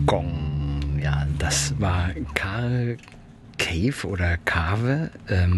Gong. Ja, das war Karl Cave oder Kave.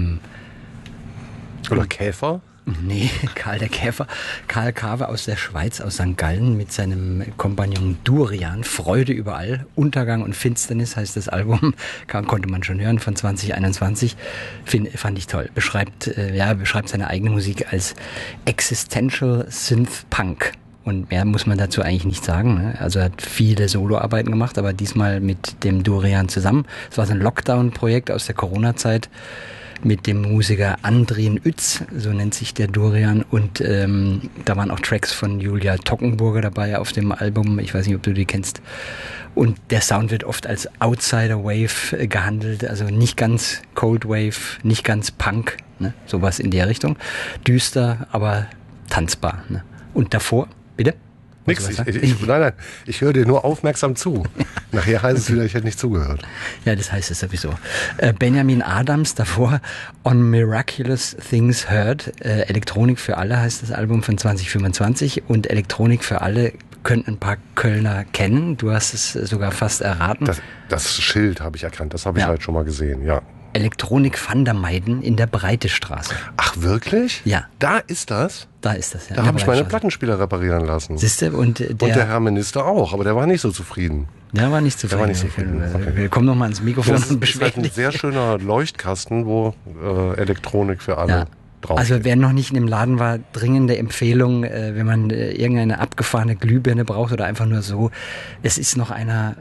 Oder Käfer? Nee, Karl der Käfer. Karl Kave aus der Schweiz, aus St. Gallen mit seinem Kompagnon Durian. Freude überall. Untergang und Finsternis heißt das Album. Konnte man schon hören von 2021. Fand ich toll. Beschreibt seine eigene Musik als Existential Synth Punk. Und mehr muss man dazu eigentlich nicht sagen. Ne? Also er hat viele Soloarbeiten gemacht, aber diesmal mit dem Durian zusammen. Es war so ein Lockdown-Projekt aus der Corona-Zeit mit dem Musiker Andrien Uetz, so nennt sich der Durian. Und da waren auch Tracks von Julia Tockenburger dabei auf dem Album. Ich weiß nicht, ob du die kennst. Und der Sound wird oft als Outsider Wave gehandelt. Also nicht ganz Cold Wave, nicht ganz Punk. Ne? Sowas in der Richtung. Düster, aber tanzbar. Ne? Und davor... Bitte? Nix, nein, ich höre dir nur aufmerksam zu. Nachher heißt es wieder, ich hätte nicht zugehört. Ja, das heißt es sowieso. Benjamin Adams davor, On Miraculous Things Heard. Elektronik für alle heißt das Album von 2025. Und Elektronik für alle könnten ein paar Kölner kennen. Du hast es sogar fast erraten. Das Schild habe ich erkannt, das habe ich halt schon mal gesehen, ja. Elektronik van der Meiden in der Breitestraße. Ach, wirklich? Ja. Da ist das? Da ist das, ja. Da habe ich meine Plattenspieler reparieren lassen. Siehste, und der Herr Minister auch, aber der war nicht so zufrieden. Der war nicht zufrieden. Okay. Wir kommen nochmal ans Mikrofon und beschweren. Das ist halt ein sehr schöner Leuchtkasten, wo Elektronik für alle drauf Also steht. wer noch nicht in dem Laden war, dringende Empfehlung, wenn man irgendeine abgefahrene Glühbirne braucht oder einfach nur so. Es ist noch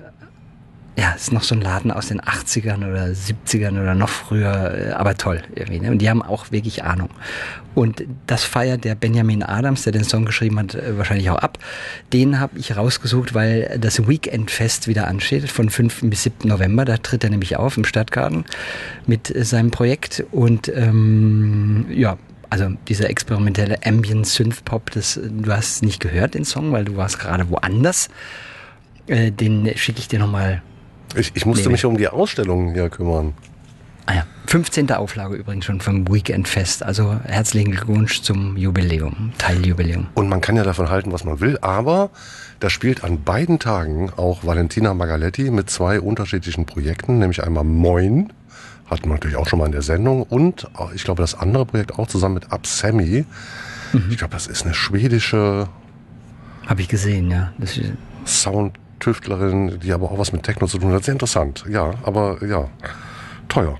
es ist noch so ein Laden aus den 80ern oder 70ern oder noch früher, aber toll irgendwie. Ne? Und die haben auch wirklich Ahnung. Und das feiert der Benjamin Adams, der den Song geschrieben hat, wahrscheinlich auch ab. Den habe ich rausgesucht, weil das Weekendfest wieder ansteht, von 5. bis 7. November. Da tritt er nämlich auf im Stadtgarten mit seinem Projekt. Und also dieser experimentelle Ambient Synth Pop, du hast es nicht gehört, den Song, weil du warst gerade woanders. Den schicke ich dir nochmal. Ich musste mich um die Ausstellung hier kümmern. 15. Auflage übrigens schon vom Weekendfest. Also herzlichen Glückwunsch zum Jubiläum, Teiljubiläum. Und man kann ja davon halten, was man will, aber da spielt an beiden Tagen auch Valentina Magaletti mit 2 unterschiedlichen Projekten, nämlich einmal Moin, hatten wir natürlich auch schon mal in der Sendung, und ich glaube das andere Projekt auch zusammen mit Absemi. Ich glaube, das ist eine schwedische... Habe ich gesehen, ja. Soundtüftlerin, die aber auch was mit Techno zu tun hat. Sehr interessant, ja, aber ja, teuer.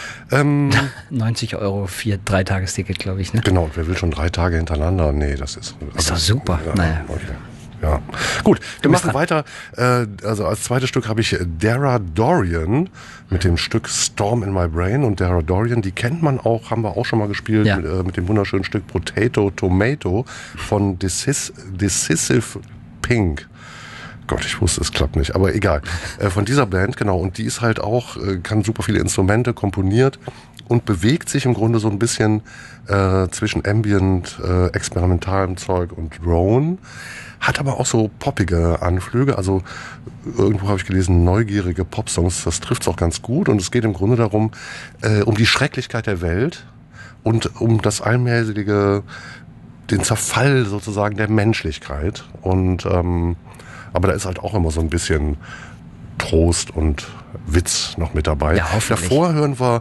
90 € für 3-Tagesticket, glaube ich, ne? Genau, und wer will schon 3 Tage hintereinander? Nee, das ist... Ist doch super. Ja, naja. Okay. Ja, gut, wir machen weiter. Also als zweites Stück habe ich Dara Dorian mit dem Stück Storm in My Brain. Und Dara Dorian, die kennt man auch, haben wir auch schon mal gespielt, ja, mit dem wunderschönen Stück Potato Tomato von Decisive Pink. Gott, ich wusste, es klappt nicht, aber egal. Von dieser Band, genau. Und die ist halt auch, kann super viele Instrumente, komponiert und bewegt sich im Grunde so ein bisschen zwischen Ambient, experimentalem Zeug und Drone. Hat aber auch so poppige Anflüge, also irgendwo habe ich gelesen, neugierige Popsongs, das trifft's auch ganz gut. Und es geht im Grunde darum, um die Schrecklichkeit der Welt und um das allmähliche, den Zerfall sozusagen der Menschlichkeit. Und aber da ist halt auch immer so ein bisschen Trost und Witz noch mit dabei. Ja, davor hören wir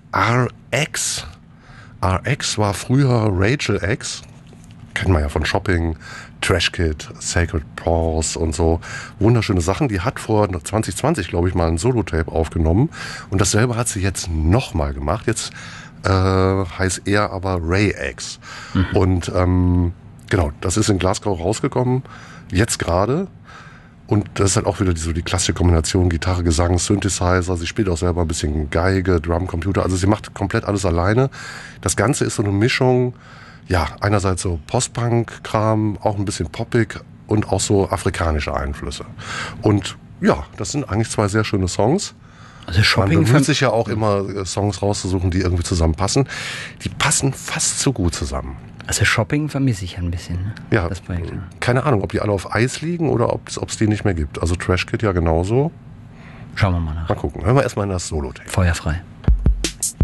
RX. RX war früher Rachel X. Kennt man ja von Shopping, Trash Kid, Sacred Paws und so. Wunderschöne Sachen. Die hat vor 2020, glaube ich, mal ein Solo-Tape aufgenommen. Und dasselbe hat sie jetzt nochmal gemacht. Jetzt heißt er aber Ray X. Und genau, das ist in Glasgow rausgekommen. Jetzt gerade. Und das ist halt auch wieder die klassische Kombination Gitarre, Gesang, Synthesizer. Sie spielt auch selber ein bisschen Geige, Drum, Computer. Also sie macht komplett alles alleine. Das Ganze ist so eine Mischung, ja, einerseits so Post-Punk-Kram, auch ein bisschen poppig und auch so afrikanische Einflüsse. Und ja, das sind eigentlich 2 sehr schöne Songs. Also Shopping Man bemüht sich ja auch immer, Songs rauszusuchen, die irgendwie zusammenpassen. Die passen fast so gut zusammen. Also Shopping vermisse ich ein bisschen, ne? Ja, das Projekt. Keine Ahnung, ob die alle auf Eis liegen oder ob es die nicht mehr gibt. Also Trash Kid ja genauso. Schauen wir mal nach. Mal gucken. Hören wir erstmal in das Solo-Tape. Feuerfrei.